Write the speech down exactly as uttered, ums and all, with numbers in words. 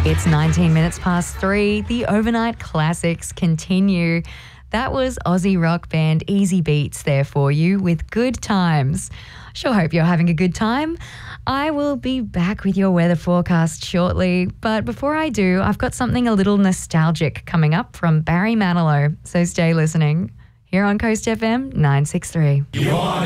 It's nineteen minutes past three. The overnight classics continue. That was Aussie rock band Easy Beats there for you with Good Times. Sure hope you're having a good time. I will be back with your weather forecast shortly, but before I do, I've got something a little nostalgic coming up from Barry Manilow, so stay listening. Here on Coast F M nine six three.